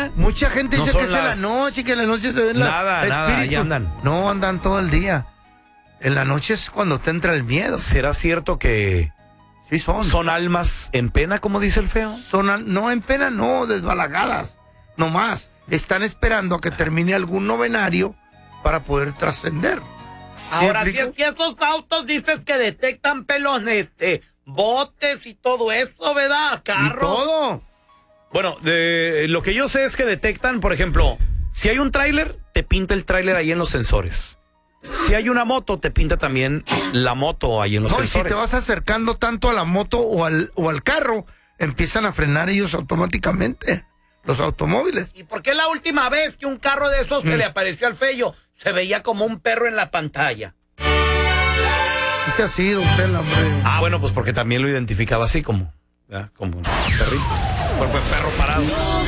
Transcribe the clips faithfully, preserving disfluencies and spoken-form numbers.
día. Mucha gente No dice que son es en la las- noche, que en la noche se ven la- Nada, la nada, ahí andan. No, andan todo el día. En la noche es cuando te entra el miedo. ¿Será cierto que Sí son. son almas en pena, como dice el feo? Son al- no en pena, no, desbalagadas. No más. Están esperando a que termine algún novenario para poder trascender. ¿Sí Ahora, si explico? es que esos autos dices que detectan pelones, este, botes y todo eso, ¿verdad? Y Carros. todo. Bueno, de, lo que yo sé es que detectan, por ejemplo, si hay un tráiler, te pinta el tráiler ahí en los sensores. Si hay una moto, te pinta también la moto ahí en los No, y si sensores. te vas acercando tanto a la moto o al, o al carro, empiezan a frenar ellos automáticamente, los automóviles. ¿Y por qué la última vez que un carro de esos Mm. se le apareció al Fello se veía como un perro en la pantalla? Ese ha sido usted, hombre. Ah, bueno, pues porque también lo identificaba así como, ¿verdad? Como un perrito. Por pues perro parado.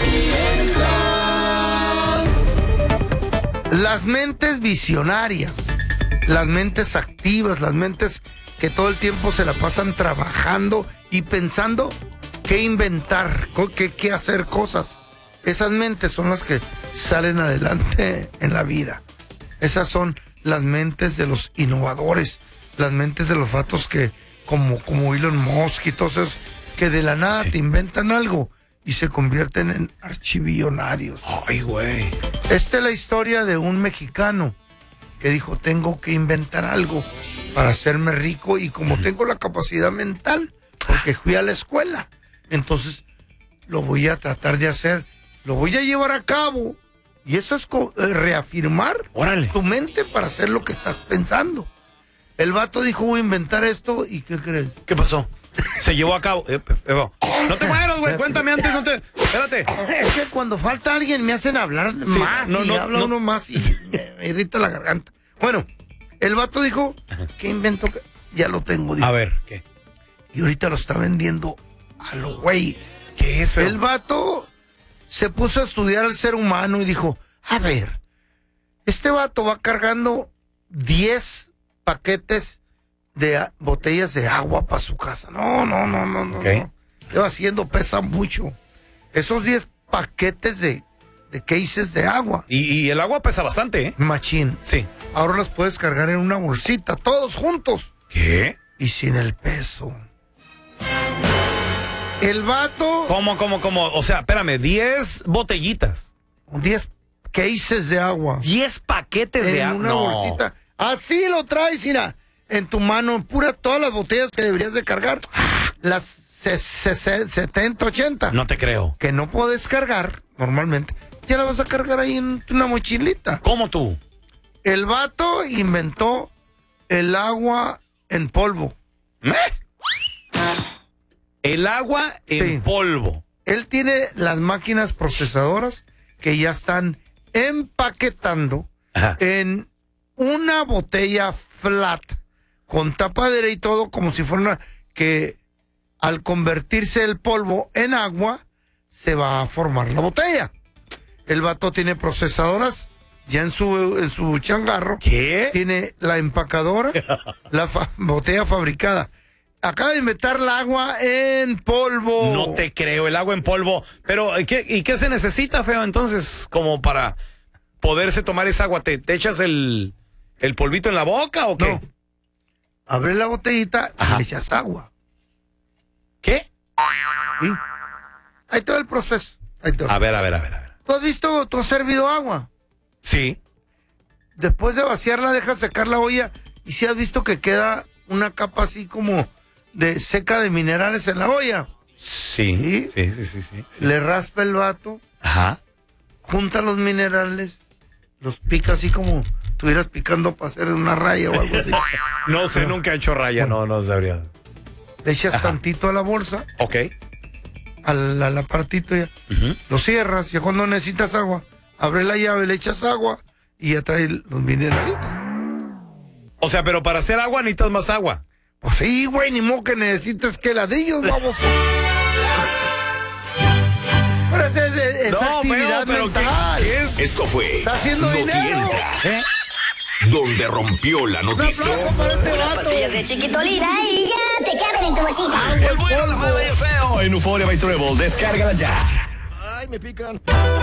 Las mentes visionarias, las mentes activas, las mentes que todo el tiempo se la pasan trabajando y pensando qué inventar, co- qué, qué hacer cosas. Esas mentes son las que salen adelante en la vida. Esas son las mentes de los innovadores, las mentes de los vatos que, como, como Elon Musk y todos esos, que de la nada Sí. te inventan algo y se convierten en archivillonarios. Ay, güey. Esta es la historia de un mexicano que dijo, tengo que inventar algo para hacerme rico y como tengo la capacidad mental, porque fui a la escuela, entonces lo voy a tratar de hacer, lo voy a llevar a cabo. Y eso es co- eh, reafirmar Órale. tu mente para hacer lo que estás pensando. El vato dijo, voy a inventar esto, ¿y qué crees? ¿Qué pasó? Se llevó a cabo. Eh, eh, no te mueras, güey. Cuéntame antes, no te. Espérate. Es que cuando falta alguien me hacen hablar más no, y no, habla no. uno más y me, me irrita la garganta. Bueno, el vato dijo, ¿qué invento? que-?" Ya lo tengo, dijo. A ver, ¿qué? Y ahorita lo está vendiendo a lo güey. ¿Qué es, feo? El vato se puso a estudiar al ser humano y dijo, a ver, este vato va cargando diez paquetes de a- botellas de agua para su casa. No, no, no, no, no. Ok. no. Lleva haciendo, pesa mucho. Esos diez paquetes de, de cases de agua. Y, y el agua pesa bastante, ¿eh? Machín. Sí. Ahora las puedes cargar en una bolsita, todos juntos. ¿Qué? Y sin el peso. El vato, ¿Cómo, cómo, cómo? O sea, espérame, diez botellitas. diez cases de agua. diez paquetes En de agua. una No. bolsita. Así lo traes, mira. En tu mano, pura todas las botellas que deberías de cargar. Las se- se- se- setenta, ochenta. No te creo. Que no puedes cargar normalmente. Ya la vas a cargar ahí en una mochilita. ¿Cómo tú? El vato inventó el agua en polvo. ¿Eh? El agua en Sí. polvo. Él tiene las máquinas procesadoras que ya están empaquetando Ajá. en una botella flat con tapadera y todo como si fuera una que al convertirse el polvo en agua se va a formar la botella. El vato tiene procesadoras ya en su en su changarro. ¿Qué? Tiene la empacadora, la fa- botella fabricada. Acaba de inventar el agua en polvo. No te creo, el agua en polvo. Pero, ¿qué, ¿y qué se necesita, feo, entonces, como para poderse tomar esa agua? ¿Te, te echas el, el polvito en la boca o qué? No. Abre la botellita Ajá. y le echas agua. ¿Qué? ¿Sí? Ahí todo el proceso. Ahí te va. A ver, a ver, a ver, a ver. ¿Tú has visto, tú has servido agua? Sí. Después de vaciarla, dejas secar la olla y si has visto que queda una capa así como de seca de minerales en la olla. Sí. ¿Sí? Sí, sí, sí, sí. sí. Le raspa el vato, Ajá. junta los minerales, los pica así como estuvieras picando para hacer una raya o algo así. No sé, nunca he hecho raya, no, no sabría. Le echas Ajá. tantito a la bolsa, Ok. al, al apartito ya. Ujú. Lo cierras y cuando necesitas agua, abre la llave, le echas agua y ya trae los mineralitos. O sea, pero para hacer agua necesitas más agua. Pues sí, güey, ni modo que necesites que ladrillos, vamos. Pero esa es, es- es No, actividad pero, pero ¿qué, mental. qué es? Esto fue Está haciendo Noti dinero. Entra, ¿Eh? donde rompió la Un noticia. aplauso para este Unas vato. pastillas de chiquitolina y ya te caben en tu bolsita. El bueno, la mala y el feo en Euphoria by Treble. Descárgala ya. Ay, me pican.